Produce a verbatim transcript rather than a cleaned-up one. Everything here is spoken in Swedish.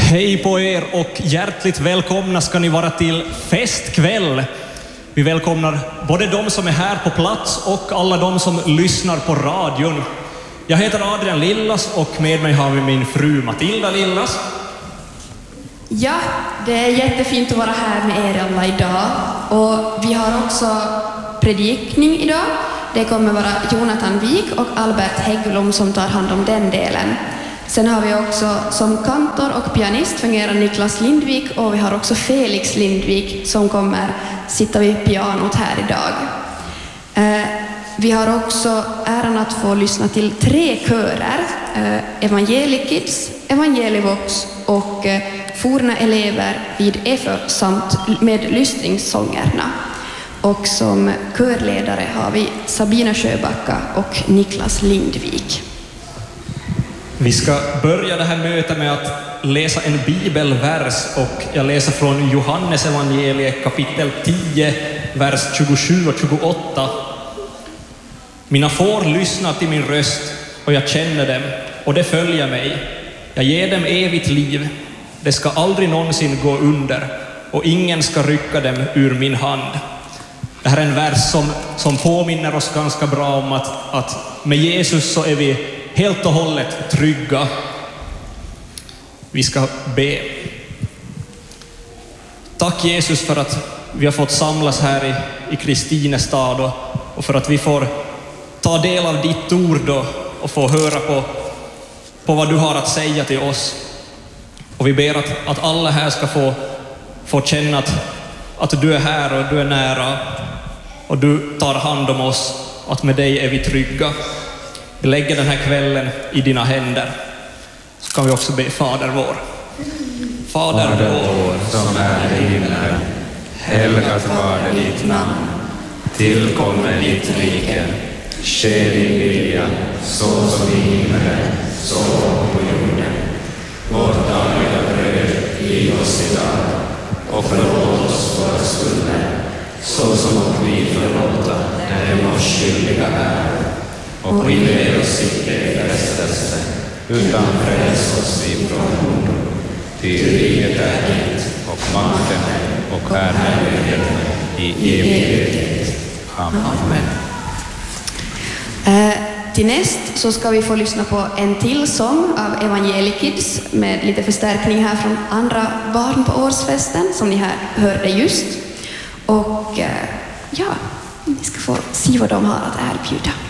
Hej på er och hjärtligt välkomna ska ni vara till festkväll. Vi välkomnar både de som är här på plats och alla de som lyssnar på radion. Jag heter Adrian Lillas och med mig har vi min fru Matilda Lillas. Ja, det är jättefint att vara här med er alla idag. Och vi har också predikning idag. Det kommer vara Jonathan Wik och Albert Hägglom som tar hand om den delen. Sen har vi också som kantor och pianist fungerar Niklas Lindvik och vi har också Felix Lindvik som kommer sitta vid pianot här idag. Eh, vi har också äran att få lyssna till tre körer, eh, Evangelikids, Evangelivox och eh, forna elever vid E F Ö samt med lyssningssångerna. Och som körledare har vi Sabina Sjöbacka och Niklas Lindvik. Vi ska börja det här mötet med att läsa en bibelvers och jag läser från Johannes evangeliet kapitel tio, vers tjugosju och tjugoåtta. Mina får lyssnar till min röst och jag känner dem och det följer mig. Jag ger dem evigt liv. Det ska aldrig någonsin gå under och ingen ska rycka dem ur min hand. Det här är en vers som, som påminner oss ganska bra om att, att med Jesus så är vi helt och hållet trygga. Vi ska be. Tack Jesus för att vi har fått samlas här i, i Kristinestad och, och för att vi får ta del av ditt ord och, och få höra på, på vad du har att säga till oss. Och vi ber att, att alla här ska få, få känna att, att du är här och du är nära och du tar hand om oss och att med dig är vi trygga. Vi lägger den här kvällen i dina händer. Så kan vi också be Fader vår. Fader, Fader vår som är i himlen. Helgat varde ditt namn. Tillkommer ditt rike. Ske din vilja, så som i himlen, så på jorden. Vårt dagliga bröd giv oss idag. Och förlåt oss våra skulder, så som vi förlåta när de oss skyldiga är. Och inled oss icke i frestelse, utan fräls oss ifrån ondo. Ty riket är ditt, och makten och härligheten i evighet. Amen. Eh, till näst så ska vi få lyssna på en till sång av Evangelikids med lite förstärkning här från andra barn på årsfesten som ni här hörde just. Och eh, ja, ni ska få se vad de har att erbjuda.